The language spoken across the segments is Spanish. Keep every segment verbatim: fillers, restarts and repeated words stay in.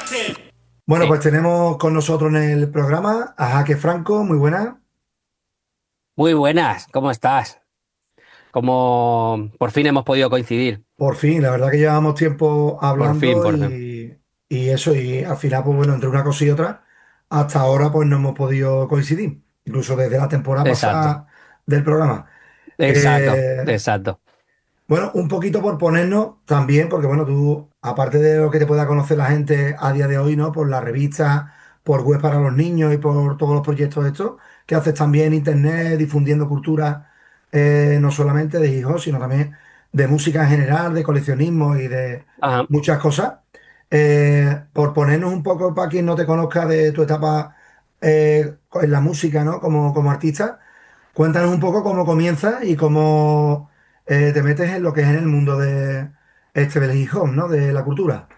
Bueno, Sí, pues tenemos con nosotros en el programa a Jaque Franco, muy buena. muy buenas, ¿cómo estás? ¿Cómo por fin hemos podido coincidir? Por fin, la verdad que llevábamos tiempo Por fin, hablando por fin. y, y eso, y al final, pues bueno, entre una cosa y otra, hasta ahora pues no hemos podido coincidir, incluso desde la temporada Exacto, pasada del programa. exacto, Eh, exacto. Bueno, un poquito por ponernos también, porque bueno, tú, aparte de lo que te pueda conocer la gente a día de hoy, ¿no? Por la revista, por web para los niños y por todos los proyectos estos, que haces también en internet, difundiendo cultura, eh, no solamente de hip hop, sino también de música en general, de coleccionismo y de Ajá. muchas cosas. Eh, por ponernos un poco para quien no te conozca de tu etapa eh, en la música, ¿no? Como, como artista. Cuéntanos un poco cómo comienza y cómo eh, te metes en lo que es en el mundo de este del hip hop, ¿no? De la cultura.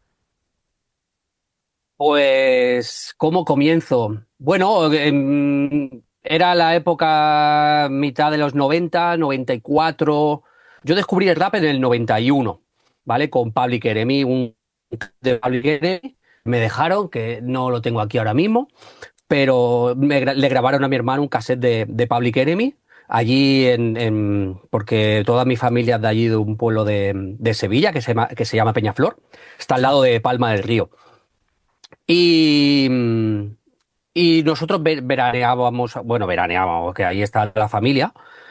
Pues, ¿cómo comienzo? Bueno, em, era la época mitad de los noventa, noventa y cuatro. Yo descubrí el rap en el noventa y uno, ¿vale? Con Public Enemy, un de Public Enemy. Me dejaron, que no lo tengo aquí ahora mismo, pero me gra- le grabaron a mi hermano un cassette de, de Public Enemy, allí en, en- porque toda mi familia es de allí, de un pueblo de, de Sevilla que se llama, que se llama Peñaflor, está al Sí. lado de Palma del Río. Y, y nosotros ve- veraneábamos, bueno, veraneábamos, que ahí está la familia,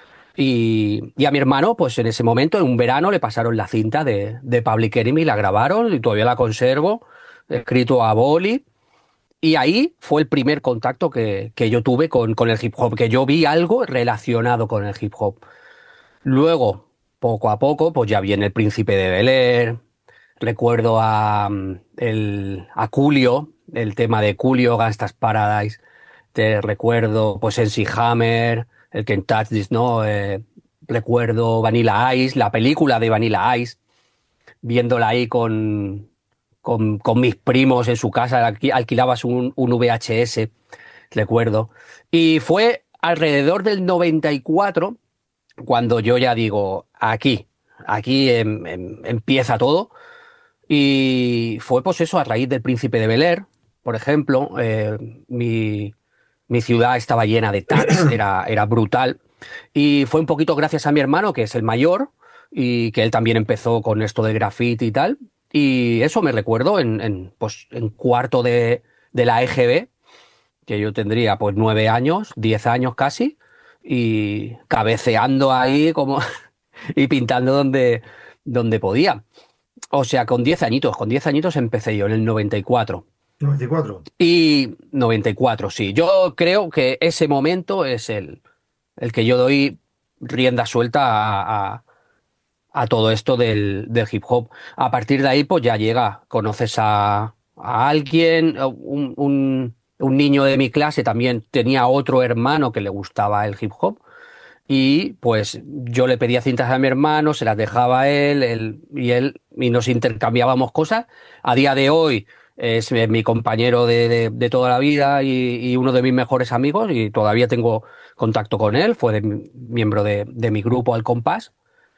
y, y a mi hermano, pues en ese momento, en un verano, le pasaron la cinta de, de Public Enemy, la grabaron y todavía la conservo, escrito a boli. Y ahí fue el primer contacto que, que yo tuve con, con el hip hop, que yo vi algo relacionado con el hip hop. Luego, poco a poco, pues ya viene el Príncipe de Bel-Air, recuerdo a, mm, el, a Coolio, el tema de Coolio, Gangsta's Paradise, te recuerdo pues M C Hammer, el Can't Touch This, ¿no? Eh, recuerdo Vanilla Ice, la película de Vanilla Ice, viéndola ahí con, con, con mis primos en su casa, alqui- alquilabas un, un V H S, recuerdo. Y fue alrededor del noventa y cuatro cuando yo ya digo, aquí, aquí em- em- empieza todo. Y fue pues eso, a raíz del Príncipe de Bel-Air, por ejemplo, eh, mi, mi ciudad estaba llena de tags, era, era brutal. Y fue un poquito gracias a mi hermano, que es el mayor, y que él también empezó con esto de graffiti y tal. Y eso me recuerdo en, en, pues, en cuarto de, de la E G B, que yo tendría pues nueve años, diez años casi, y cabeceando ahí como y pintando donde, donde podía. O sea, con diez añitos, con diez añitos empecé yo en el noventa y cuatro. noventa y cuatro. Y noventa y cuatro, sí. Yo creo que ese momento es el, el que yo doy rienda suelta a, a- a todo esto del, del hip hop. A partir de ahí, pues ya llega, conoces a, a alguien, un, un, un niño de mi clase también tenía otro hermano que le gustaba el hip hop. Y pues yo le pedía cintas a mi hermano, se las dejaba a él, él y él, y nos intercambiábamos cosas. A día de hoy es eh, mi compañero de, de- de toda la vida y, y uno de mis mejores amigos, y todavía tengo contacto con él, fue de mi- miembro de, de mi grupo Al Compás,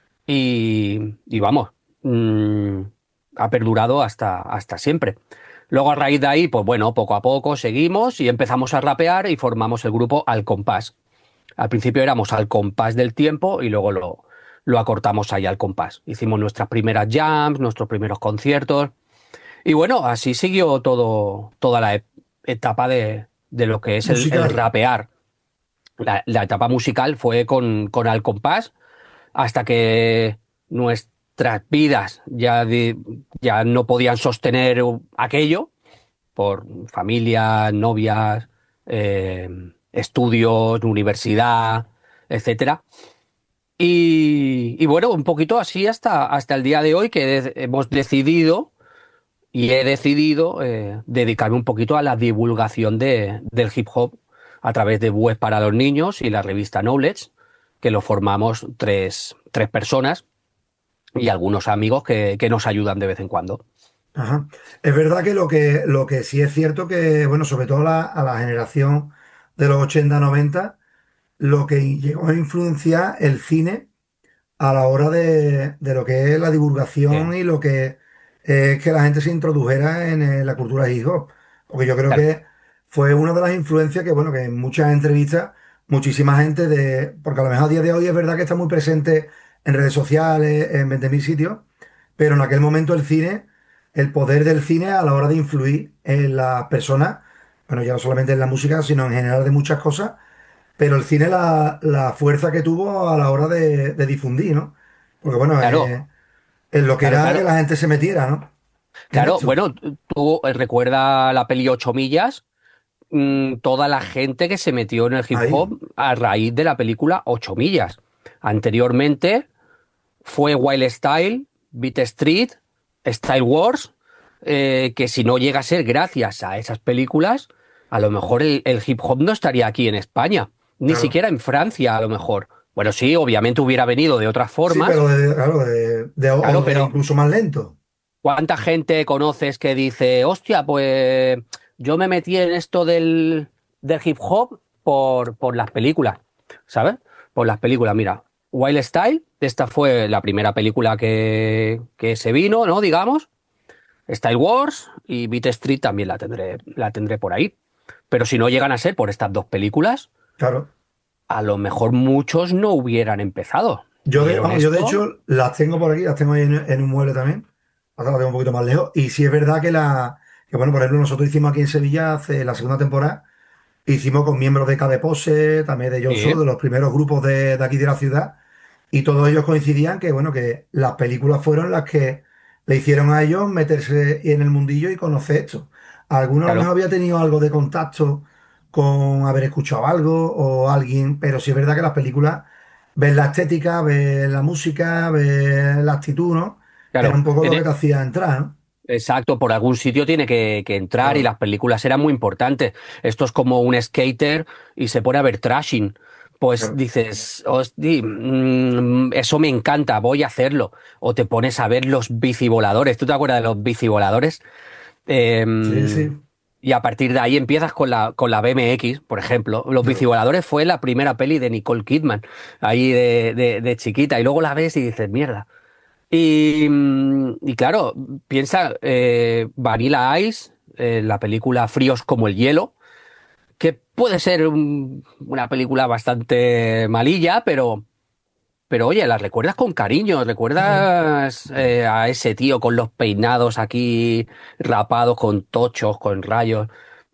y, y vamos, mm, ha perdurado hasta, hasta siempre. Luego a raíz de ahí, pues bueno, poco a poco seguimos y empezamos a rapear y formamos el grupo Al Compás. Al principio éramos al compás del tiempo y luego lo, lo acortamos ahí al compás. Hicimos nuestras primeras jams, nuestros primeros conciertos. Y bueno, así siguió todo, toda la e- etapa de, de lo que es el, el Musical. rapear. La, la etapa musical fue con, con al compás hasta que nuestras vidas ya, di- ya no podían sostener aquello por familia, novias, eh, estudios, universidad, etcétera. Y, y bueno, un poquito así hasta, hasta el día de hoy que de- hemos decidido y he decidido eh, dedicarme un poquito a la divulgación de, del hip hop a través de web para los niños y la revista Knowledge, que lo formamos tres, tres personas y algunos amigos que, que nos ayudan de vez en cuando. Ajá. Es verdad que lo que, lo que sí es cierto que, bueno, sobre todo la- a la generación de los ochenta noventa lo que llegó a influenciar el cine a la hora de, de lo que es la Sí, divulgación y lo que es que la gente se introdujera en eh, la cultura hip hop. Porque yo creo Claro, que fue una de las influencias que, bueno, que en muchas entrevistas, muchísima gente de. Porque a lo mejor a día de hoy es verdad que está muy presente en redes sociales, en veinte mil sitios, pero en aquel momento el cine, el poder del cine a la hora de influir en las personas, bueno, ya no solamente en la música, sino en general de muchas cosas, pero el cine la, la fuerza que tuvo a la hora de, de difundir, ¿no? Porque bueno, claro, eh, en lo que claro, era que claro. la gente se metiera, ¿no? En Claro, esto. bueno, tú eh, recuerda la peli Ocho Millas, mm, toda la gente que se metió en el hip Ahí, hop a raíz de la película Ocho Millas. Anteriormente fue Wild Style, Beat Street, Style Wars, eh, que si no llega a ser gracias a esas películas, a lo mejor el, el hip hop no estaría aquí en España, ni claro. siquiera en Francia, a lo mejor. Bueno, sí, obviamente hubiera venido de otras Sí, formas, pero de, claro, de, de- claro, o de pero incluso más lento. ¿cuánta gente conoces que dice, hostia, pues yo me metí en esto del, del hip hop por, por las películas, ¿sabes? Por las películas, mira, Wild Style, esta fue la primera película que, que se vino, ¿no? Digamos. Style Wars y Beat Street también la tendré, la tendré por ahí. Pero si no llegan a ser por estas dos películas, Claro. a lo mejor muchos no hubieran empezado. Yo de, Vieron vamos, yo de esto. hecho las tengo por aquí, las tengo ahí en, en un mueble también. Ahora las tengo un poquito más lejos. Y sí es verdad que la, que bueno, por ejemplo, nosotros hicimos aquí en Sevilla hace la segunda temporada, hicimos con miembros de Cadepose, también de John Sí, Soul, de los primeros grupos de, de aquí de la ciudad. Y todos ellos coincidían que, bueno, que las películas fueron las que le hicieron a ellos meterse en el mundillo y conocer esto. Algunos a lo mejor claro, había tenido algo de contacto con haber escuchado algo o alguien, pero sí es verdad que las películas, ves la estética, ves la música, ves la actitud, ¿no? Que era claro. un poco En lo que e- te hacía entrar, ¿no? Exacto, por algún sitio tiene que, que entrar y Claro, las películas eran muy importantes. Esto es como un skater y se pone a ver trashing. Pues claro. dices, "Hosti, mm, eso me encanta, voy a hacerlo". O te pones a ver los bicivoladores. ¿Tú te acuerdas de los bicivoladores? Sí, Eh, sí. y a partir de ahí empiezas con la, con la B M X, por ejemplo. Los Claro. bicivoladores fue la primera peli de Nicole Kidman, ahí de, de, de chiquita. Y luego la ves y dices, mierda. Y, mm, y claro, piensa eh, Vanilla Ice, eh, la película Fríos como el hielo, que puede ser un- una película bastante malilla, pero, pero oye, la recuerdas con cariño, Sí. recuerdas eh, a ese tío con los peinados aquí rapados, con tochos, con rayos,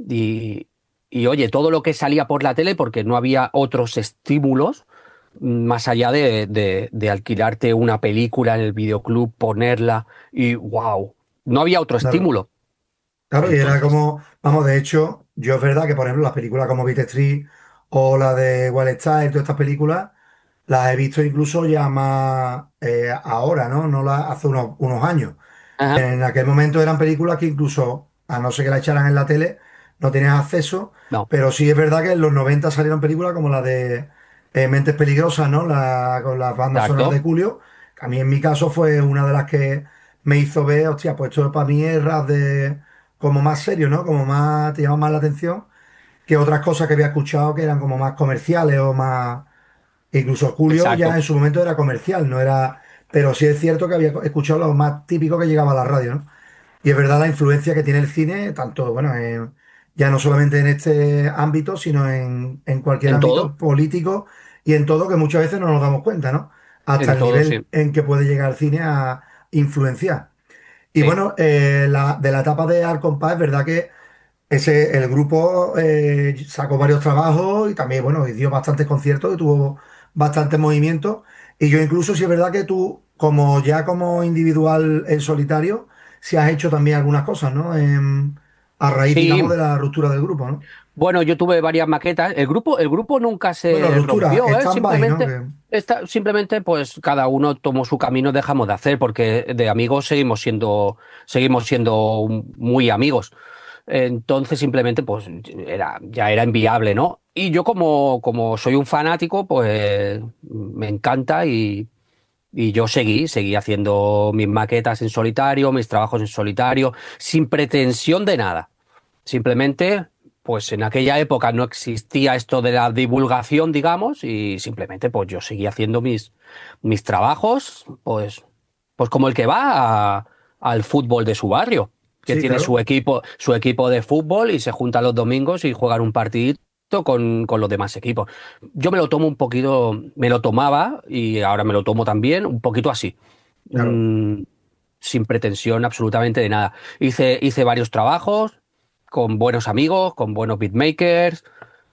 y, y oye, todo lo que salía por la tele porque no había otros estímulos más allá de, de- de alquilarte una película en el videoclub, ponerla y wow, no había otro Claro. estímulo. Claro, y era Entonces, como, vamos, de hecho, yo es verdad que, por ejemplo, las películas como Beat Street o la de Wild Style, todas estas películas, las he visto incluso ya más eh, ahora, ¿no? No las hace unos, unos años. ajá, En aquel momento eran películas que incluso, a no ser que la echaran en la tele, no tenías acceso, no, pero sí es verdad que en los noventa salieron películas como la de eh, Mentes Peligrosas, ¿no? La, con las bandas sonoras de exacto, Julio, que a mí en mi caso fue una de las que me hizo ver, hostia, pues esto para mí es rap de como más serio, ¿no? Como más, te llama más la atención que otras cosas que había escuchado que eran como más comerciales o más. Incluso Julio ya exacto, en su momento era comercial, no era. Pero sí es cierto que había escuchado lo más típico que llegaba a la radio, ¿no? Y es verdad la influencia que tiene el cine, tanto, bueno, en- ya no solamente en este ámbito, sino en, en cualquier en ámbito todo, político y en todo que muchas veces no nos damos cuenta, ¿no? Hasta en el todo, nivel sí, en que puede llegar el cine a influenciar. Y sí, bueno, eh, la- de la etapa de Al Compás, es verdad que ese, el grupo eh, sacó varios trabajos y también, bueno, y dio bastantes conciertos y tuvo bastantes movimientos. Y yo incluso, si es verdad que tú, como ya como individual en solitario, si has hecho también algunas cosas, ¿no? En- a raíz, digamos, sí. de la ruptura del grupo, ¿no? Bueno, yo tuve varias maquetas. El grupo, el grupo nunca Bueno, se ruptura, rompió, ¿eh? stand-by, ¿no? Simplemente, Que, está, simplemente, pues cada uno tomó su camino, dejamos de hacer, porque de amigos seguimos siendo, seguimos siendo muy amigos. Entonces, simplemente, pues era, ya era inviable, ¿no? Y yo como, como soy un fanático, pues me encanta y, y yo seguí, seguí haciendo mis maquetas en solitario, mis trabajos en solitario, sin pretensión de nada. Simplemente, pues en aquella época no existía esto de la divulgación, digamos, y simplemente pues yo seguía haciendo mis, mis trabajos, pues, pues como el que va a, al fútbol de su barrio, que Sí, tiene su claro, equipo, su equipo de fútbol y se juntan los domingos y juegan un partidito con, con los demás equipos. Yo me lo tomo un poquito, me lo tomaba y ahora me lo tomo también un poquito así. claro. Mm, sin pretensión absolutamente de nada. Hice, hice varios trabajos con buenos amigos, con buenos beatmakers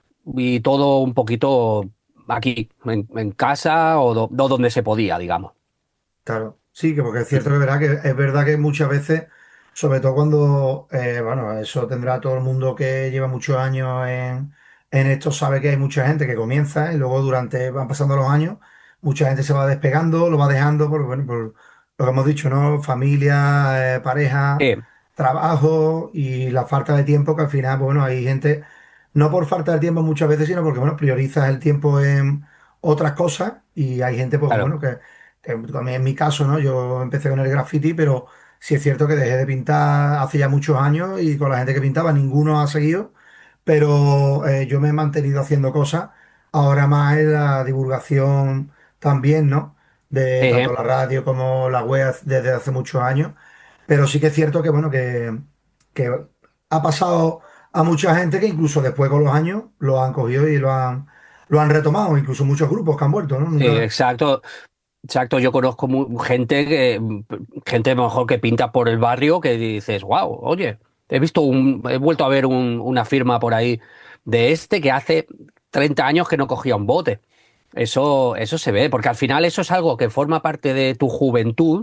y todo un poquito aquí, en, en casa o, do- o donde se podía, digamos. Claro, sí, que porque es cierto que es verdad que es verdad que muchas veces, sobre todo cuando, eh, bueno, eso tendrá todo el mundo que lleva muchos años en, en esto, sabe que hay mucha gente que comienza y luego durante van pasando los años, mucha gente se va despegando, lo va dejando, por, bueno, por lo que hemos dicho, ¿no? Familia, eh, pareja, Eh, trabajo y la falta de tiempo, que al final, pues, bueno, hay gente, no por falta de tiempo muchas veces, sino porque, bueno, priorizas el tiempo en otras cosas y hay gente, pues, claro. bueno, que que también en mi caso, ¿no? Yo empecé con el graffiti, pero sí es cierto que dejé de pintar hace ya muchos años y con la gente que pintaba ninguno ha seguido, pero eh, yo me he mantenido haciendo cosas, ahora más en la divulgación también, ¿no? De tanto Eh, la radio como la web desde hace muchos años, pero sí que es cierto que, bueno, que, que ha pasado a mucha gente que incluso después con los años lo han cogido y lo han, lo han retomado, incluso muchos grupos que han vuelto, ¿no? sí, Nunca... exacto. Exacto, yo conozco mu- gente que, gente mejor que pinta por el barrio que dices, wow, oye, he visto un, he vuelto a ver un- una firma por ahí de este que hace treinta años que no cogía un bote. Eso, eso se ve, porque al final eso es algo que forma parte de tu juventud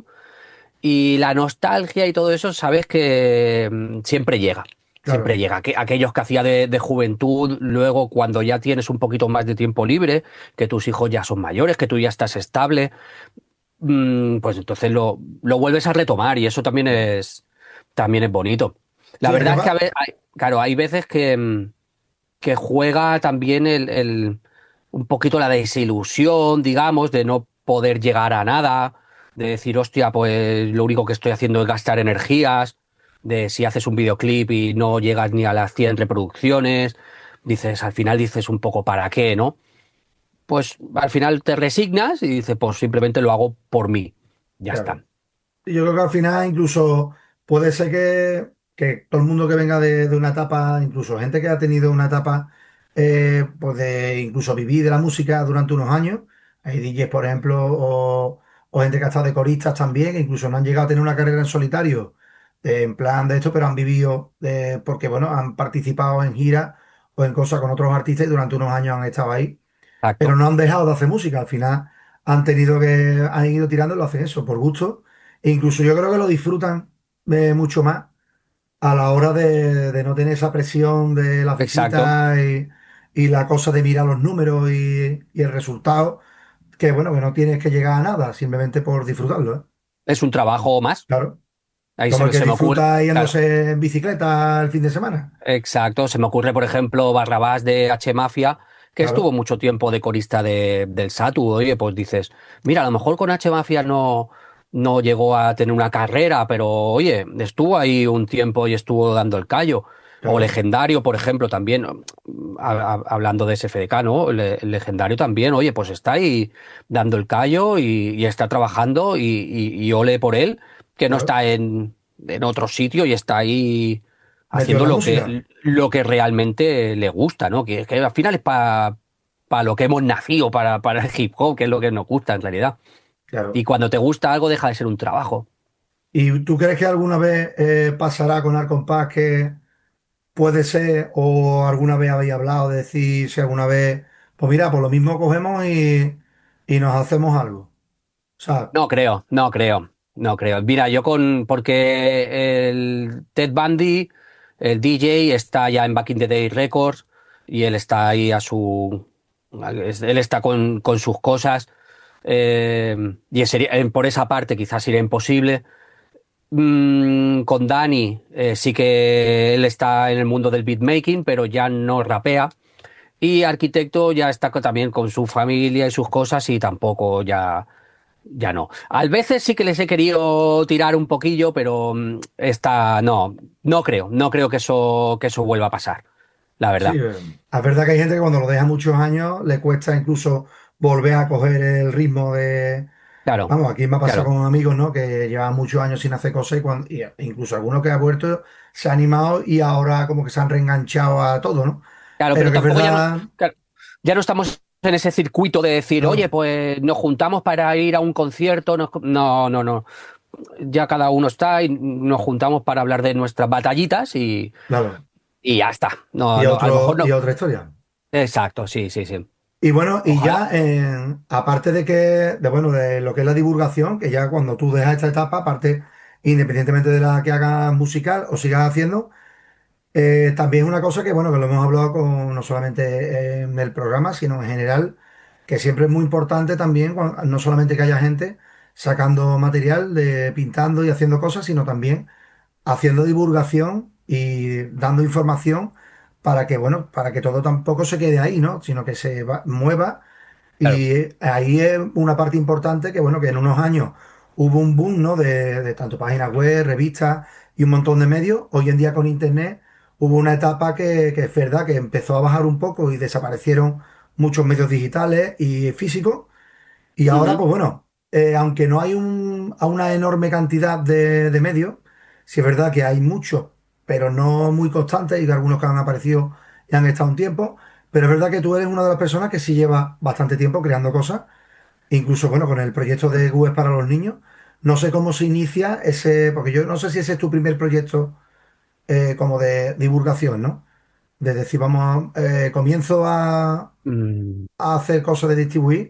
y la nostalgia y todo eso, sabes que mm, siempre llega. Siempre Claro. llega. Que aquellos que hacía de, de juventud, luego cuando ya tienes un poquito más de tiempo libre, que tus hijos ya son mayores, que tú ya estás estable, mm, pues entonces lo, lo vuelves a retomar y eso también es, también es bonito. La Sí, es que verdad es que a va, ve- hay- claro, hay veces que, mm, que juega también el, el- un poquito la desilusión, digamos, de no poder llegar a nada, de decir, hostia, pues lo único que estoy haciendo es gastar energías, de si haces un videoclip y no llegas ni a las cien reproducciones, dices, al final dices un poco para qué, ¿no? Pues al final te resignas y dices, pues simplemente lo hago por mí. Ya claro. está. Y yo creo que al final incluso puede ser que, que todo el mundo que venga de, de una etapa, incluso gente que ha tenido una etapa, eh, pues de incluso vivir de la música durante unos años, hay D Js, por ejemplo, o, o gente que ha estado de coristas también, que incluso no han llegado a tener una carrera en solitario, eh, en plan de esto, pero han vivido, eh, porque bueno, han participado en giras o en cosas con otros artistas y durante unos años han estado ahí, pero Exacto. no han dejado de hacer música. Al final han tenido que, han ido tirando y lo hacen eso, por gusto. E incluso yo creo que lo disfrutan eh, mucho más a la hora de, de no tener esa presión de las Exacto. visitas y, y la cosa de mirar los números y, y el resultado, que bueno, que no tienes que llegar a nada, simplemente por disfrutarlo, ¿eh? Es un trabajo más. Claro. Ahí Como el se, que se me ocurre. disfruta Claro. yéndose en bicicleta el fin de semana. Exacto, se me ocurre, por ejemplo, Barrabás de H Mafia, que estuvo Claro, mucho tiempo de corista de, del Satu. Oye, pues dices, mira, a lo mejor con H Mafia no, no llegó a tener una carrera, pero oye, estuvo ahí un tiempo y estuvo dando el callo. O claro, Legendario, por ejemplo, también, a- a- hablando de S F D K, ¿no? Le- Legendario también, oye, pues está ahí dando el callo y, y está trabajando y, y, y ole por él, que no claro. está en, en otro sitio y está ahí Metió haciendo la lo música. que, lo que realmente le gusta, ¿no? Que, que al final es para lo que hemos nacido, para, para el hip hop, que es lo que nos gusta en realidad. Y Claro. cuando te gusta algo, deja de ser un trabajo. ¿Y tú crees que alguna vez eh, pasará con Arcompás que puede ser, o alguna vez habéis hablado de decir si alguna vez, pues mira, por lo mismo cogemos y, y nos hacemos algo? O sea, No creo, no creo, no creo. Mira, yo con, porque el Ted Bundy, el D J, está ya en Back in the Day Records y él está ahí a su, él está con, con sus cosas. eh, y sería, por esa parte quizás sería imposible. Mm, con Dani, eh, sí que él está en el mundo del beatmaking, pero ya no rapea. Y Arquitecto ya está co- también con su familia y sus cosas y tampoco ya, ya no. A veces sí que les he querido tirar un poquillo, pero mm, esta no, no creo, no creo que eso, que eso vuelva a pasar, la sí, verdad. eh, es verdad que hay gente que cuando lo deja muchos años le cuesta incluso volver a coger el ritmo de, Claro, Vamos, aquí me ha pasado claro. con amigos, ¿no? Que llevan muchos años sin hacer cosas y, cuando, y incluso algunos que ha vuelto se ha animado y ahora como que se han reenganchado a todo, ¿no? Claro, Pero pero que es tampoco ya no, verdad, claro, ya no estamos en ese circuito de decir, oye, claro, pues nos juntamos para ir a un concierto. nos- No, no, no. Ya cada uno está y nos juntamos para hablar de nuestras batallitas y, claro. y ya está. Y No, no, a lo otro, mejor y no. otra historia. Exacto, sí, sí, sí. Y bueno, y Ojalá. ya en- aparte de que, de bueno, de lo que es la divulgación, que ya cuando tú dejas esta etapa, aparte, independientemente de la que hagas musical o sigas haciendo, eh, también es una cosa que, bueno, que lo hemos hablado con, no solamente en el programa, sino en general, que siempre es muy importante también, cuan- no solamente que haya gente sacando material, de pintando y haciendo cosas, sino también haciendo divulgación y dando información para que, bueno, para que todo tampoco se quede ahí, ¿no? Sino que se va- mueva Claro, y ahí es una parte importante que, bueno, que en unos años hubo un boom, ¿no? De, de tanto páginas web, revistas y un montón de medios. Hoy en día con Internet hubo una etapa que, que es verdad que empezó a bajar un poco y desaparecieron muchos medios digitales y físicos. Y ahora, ujú, pues bueno, eh, aunque no hay un- a una enorme cantidad de, de medios, sí es verdad que hay muchos, pero no muy constantes y que algunos que han aparecido y han estado un tiempo. Pero es verdad que tú eres una de las personas que sí lleva bastante tiempo creando cosas, incluso bueno, con el proyecto de Google para los niños. No sé cómo se inicia ese, porque yo no sé si ese es tu primer proyecto eh, como de divulgación, ¿no? De decir, vamos, eh, comienzo a, mm, a hacer cosas de distribuir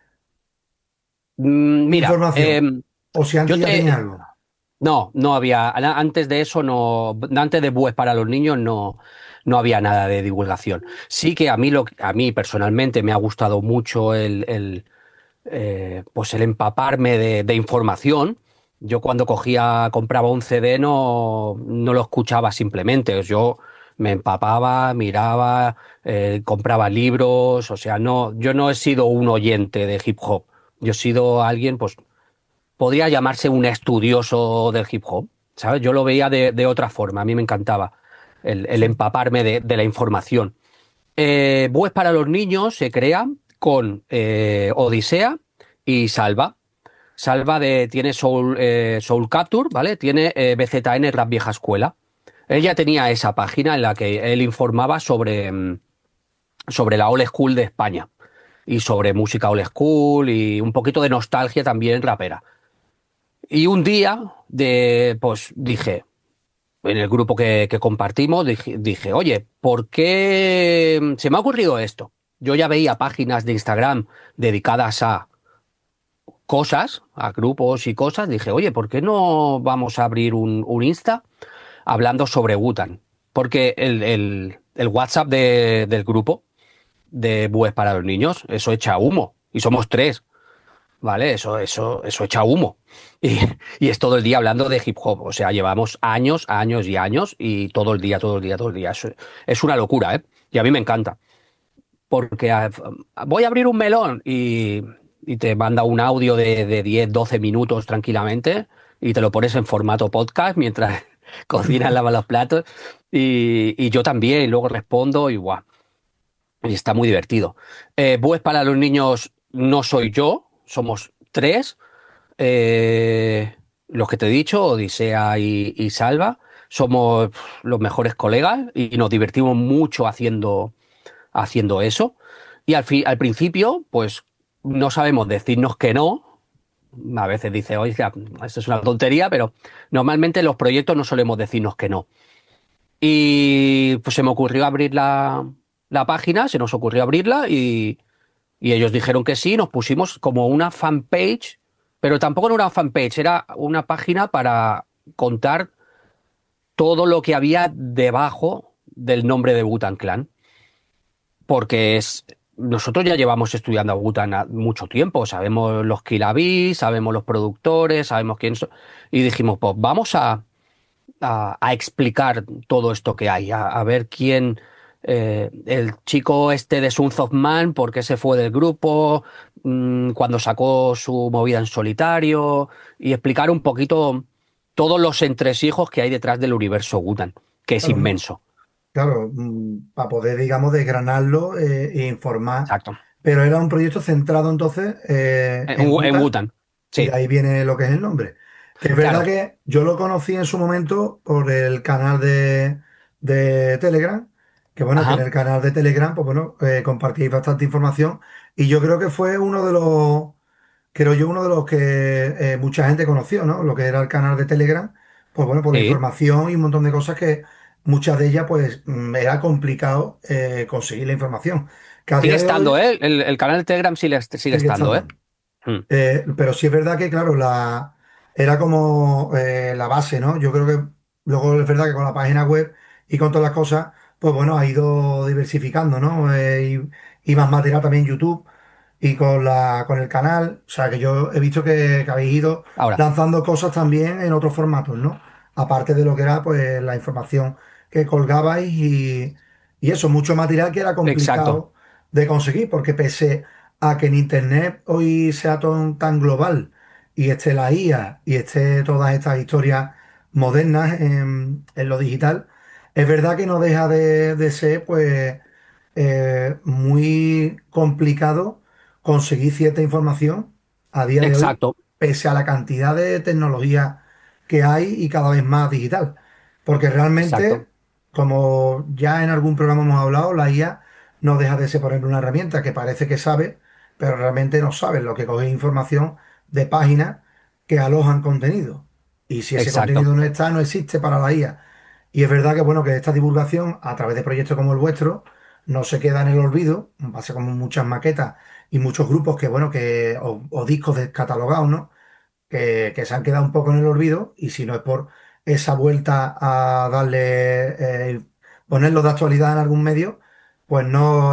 mm, mira, información, em, o si antes yo ya tenías te, algo. no, no había, ana- antes de eso no, antes de Bues para los niños no, no había nada de divulgación. Sí que a mí lo, a mí personalmente me ha gustado mucho el, el, eh, pues el empaparme de, de información. Yo cuando cogía, compraba un C D no, no lo escuchaba simplemente. Yo me empapaba, miraba, eh, compraba libros. O sea, no, yo no he sido un oyente de hip hop. Yo he sido alguien, pues podría llamarse un estudioso del hip hop, ¿sabes? Yo lo veía de, de otra forma, a mí me encantaba el, el Sí. empaparme de, de la información. Eh, Bues para los niños se crea con eh, Odisea y Salva. Salva de, tiene Soul, eh, Soul Capture, ¿vale? Tiene eh, B Z N Rap Vieja Escuela. Él ya tenía esa página en la que él informaba sobre, mm, sobre la old school de España y sobre música old school y un poquito de nostalgia también rapera. Y un día de, pues dije, en el grupo que, que compartimos, dije, dije, oye, ¿por qué se me ha ocurrido esto? Yo ya veía páginas de Instagram dedicadas a cosas, a grupos y cosas. Dije, oye, ¿por qué no vamos a abrir un, un Insta hablando sobre Wutan? Porque el, el, el WhatsApp de- del grupo de Bues para los niños, eso echa humo. Y somos tres. ¿Vale? Eso, eso, eso echa humo. Y, y es todo el día hablando de hip hop. O sea, llevamos años, años y años y todo el día, todo el día, todo el día. Eso es una locura, ¿eh? Y a mí me encanta. Porque ah, voy a abrir un melón y, y te manda un audio de, de diez doce minutos tranquilamente y te lo pones en formato podcast mientras cocinas, lavas los platos. Y, y yo también, y luego respondo y guau. Y está muy divertido. Eh, Bues para los niños no soy yo, somos tres. Eh, los que te he dicho, Odisea y, y Salva, somos pf, los mejores colegas y nos divertimos mucho haciendo, haciendo eso. Y al, fi- al principio, pues no sabemos decirnos que no. A veces dice, oiga, esto es una tontería, pero normalmente los proyectos no solemos decirnos que no. Y pues se me ocurrió abrir la, la página, se nos ocurrió abrirla y, y ellos dijeron que sí, nos pusimos como una fanpage, pero tampoco era una fanpage, era una página para contar todo lo que había debajo del nombre de Wu-Tang Clan, porque es, nosotros ya llevamos estudiando a Wu-Tang a- mucho tiempo, sabemos los Kill sabemos los productores, sabemos quién son, y dijimos, pues vamos a, a, a explicar todo esto que hay, a, a ver quién, eh, el chico este de Sons of Man, por qué se fue del grupo, mm, cuando sacó su movida en solitario, y explicar un poquito todos los entresijos que hay detrás del universo Gutan, que es Claro, ¿no? inmenso. Claro, para poder, digamos, desgranarlo eh, e informar. Exacto. Pero era un proyecto centrado entonces eh, En, en en Guta, Gutan. y de Sí, ahí viene lo que es el nombre. Que es verdad claro. que yo lo conocí en su momento por el canal de, de Telegram, que bueno, que en Ajá. el canal de Telegram, pues bueno, eh, compartí bastante información y yo creo que fue uno de los, creo yo, uno de los que eh, mucha gente conoció, ¿no? Lo que era el canal de Telegram, pues bueno, por la Sí. información y un montón de cosas que muchas de ellas, pues mm, era complicado eh, conseguir la información. Que a Sigue día de estando, hoy ¿eh? El, el canal de Telegram sigue, sigue sigue estando, ¿eh? estando. Mm. Eh, pero sí es verdad que, claro, la, era como eh, la base, ¿no? Yo creo que luego es verdad que con la página web y con todas las cosas, pues bueno, ha ido diversificando, ¿no? Eh, y, y más material también en YouTube y con la, con el canal. O sea, que yo he visto que, que habéis ido Ahora, lanzando cosas también en otros formatos, ¿no? Aparte de lo que era, pues, la información que colgabais y, y eso, mucho material que era exacto, complicado de conseguir, porque pese a que en Internet hoy sea todo tan global y esté la I A y esté todas estas historias modernas en, en lo digital, es verdad que no deja de, de ser, pues, eh, muy complicado conseguir cierta información a día de hoy, exacto, pese a la cantidad de tecnología que hay y cada vez más digital. Porque exacto, realmente, como ya en algún programa hemos hablado, la I A no deja de ser, por ejemplo, una herramienta que parece que sabe, pero realmente no sabe lo que coge información de páginas que alojan contenido. Y si ese exacto, contenido no está, no existe para la I A. Y es verdad que, bueno, que esta divulgación a través de proyectos como el vuestro no se queda en el olvido, pasa como muchas maquetas y muchos grupos que, bueno, que, o, o discos descatalogados, ¿no? Que, que se han quedado un poco en el olvido y si no es por esa vuelta a darle, eh, ponerlos de actualidad en algún medio, pues no